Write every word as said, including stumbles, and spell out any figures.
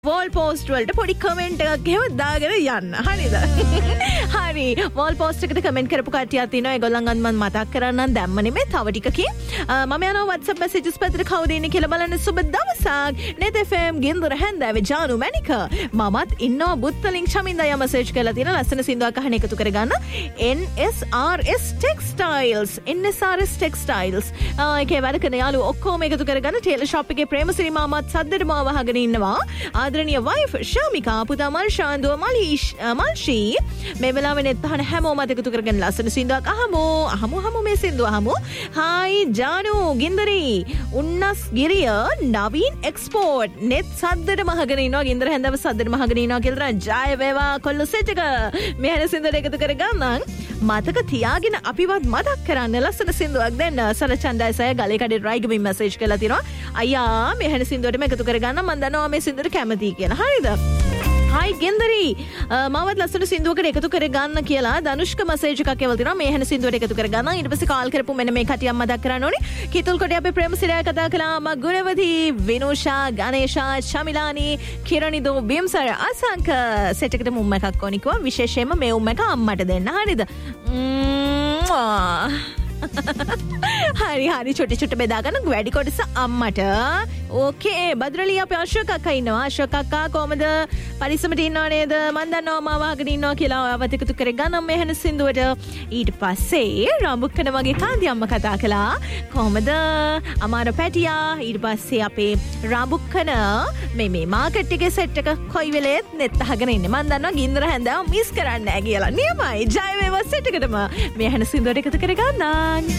Wall post වලට පොඩි comment එකක් එහෙම දාගෙන යන්න. හරිද? හරි. වෝල් පෝස්ට් එකට කමෙන්ට් කරපු කට්ටියක් තියෙනවා. ඒගොල්ලන්ගත් මම මතක් කරන්නම් දැම්ම නෙමෙයි තව ටිකකින්. මම යනවා WhatsApp messages පැත්තට කවුද ඉන්නේ කියලා බලන්න. සුබ දවසක්. net F M ගින්දර හැන්දෑවේ ජානු මැනික. මමත් ඉන්නවා බුත්තලින් චමින්දා යා මැසේජ් කරලා තියෙන ලස්සන සින්දුවක් අහන එකතු කරගන්න. N S R S Textiles. N S R S Textiles. ඒකේ වැඩ කරන යාළුවෝ ඔක්කොම එකතු කරගන්න. ටේලර් ෂොප් එකේ ප්‍රේමසිරි මාමත් සද්දට මාව අහගෙන ඉන්නවා. ආදරණීය වයිෆ් ශාමිකා පුතා මල්ෂාන්දුව මලීෂ් මල්ෂී මේ වෙලාවේ net අහන හැමෝම එකතු කරගෙන ලස්සන සින්දුවක් අහමු අහමු අහමු මේ සින්දුව අහමු. හායි ජානු ගින්දරි උන්නස් ගිරිය නවීන් එක්ස්පෝර්ට් net සද්දට මහගෙන ඉන්නවා. ගින්දර හැන්දව සද්දට මහගෙන ඉන්නවා කියලා ජය වේවා කොල්ල සෙට් එක මේ හැන සින්දුවට එකතු කරගන්න. මතක තියාගෙන අපිවත් මතක් කරන්න ලස්සන සින්දුවක් දෙන්න. සලචන්දයි සය ගලේ කඩේ රයිගමින් මැසේජ් කරලා තියෙනවා. අයියා මේ හැන සින්දුවටම එකතු කරගන්න මම දන්නවා මේ සින්දුවට කැමතියි කියලා. හරිද? හායි ගෙන්දරි මාවත් ලස්සන සින්දුවකට එකතු කරගන්න කියලා ධනුෂ්ක මැසේජ් එකක් එවලා තිනවා. මේ හැන සින්දුවට එකතු කරගන්න. ඊට පස්සේ කාල් කරපු මෙන්න මේ කටියක් මතක් කරන්න ඕනේ. කිතුල් කොටේ අපේ ප්‍රේමසිරිය කතා කළා. මා ගුණවති විනෝෂා ගණේෂා ශමිලානි කිරණිදෝ බිම්සර අසංක සෙට් එකට මුම් එකක් ඕනි කිව්වා. විශේෂයෙන්ම මේ උම් එක අම්මට දෙන්න. හරිද? හරි හරි චොටි චොටි බෙදාගන්න වැඩි කොටස අම්මට. ඕකේ බද්‍රලී අපේ අශෝක අක්කා ඉන්නවා. අශෝක අක්කා කොහමද? පරිස්සමට ඉන්නව නේද? මන් දන්නවා මාව අහගෙන ඉන්නවා කියලා. ඔයාවත් එකතු කරගන්න මේ හැන සින්දුවට. ඊට පස්සේ රඹුක්කන වගේ කාන්ති අම්මා කතා කළා. කොහමද? අමාර පැටියා. ඊට පස්සේ අපේ රඹුක්කන මේ මේ මාකට් එකේ සෙට් එක කොයි වෙලේත් net අහගෙන ඉන්නේ. මන් දන්නවා ගින්දර හැන්දාව මිස් කරන්නේ නැහැ කියලා. නියමයි. ජය වේවා සෙට් එකටම මේ හැන සින්දුවට එකතු කරගන්න.